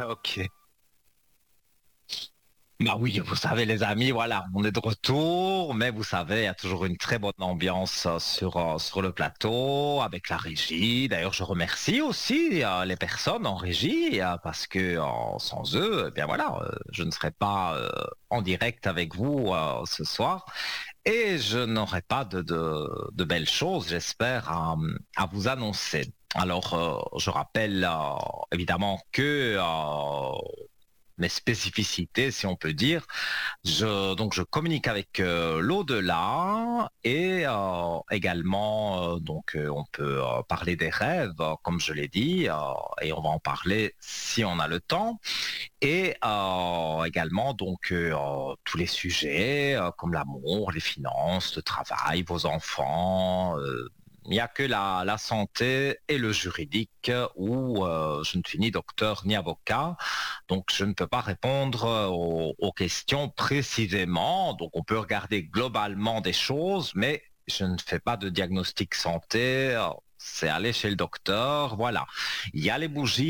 Ok. Bah oui, vous savez les amis, voilà, on est de retour, mais vous savez, il y a toujours une très bonne ambiance sur le plateau, avec la régie. D'ailleurs, je remercie aussi les personnes en régie, parce que sans eux, eh bien voilà, je ne serais pas en direct avec vous ce soir. Et je n'aurai pas de belles choses, j'espère, à vous annoncer. Alors, je rappelle évidemment que mes spécificités, si on peut dire. Donc, je communique avec l'au-delà et également, on peut parler des rêves, comme je l'ai dit, et on va en parler si on a le temps. Et également, tous les sujets comme l'amour, les finances, le travail, vos enfants. Il n'y a que la santé et le juridique où je ne suis ni docteur ni avocat, donc je ne peux pas répondre aux questions précisément. Donc on peut regarder globalement des choses, mais je ne fais pas de diagnostic santé. C'est aller chez le docteur, voilà. Il y a les bougies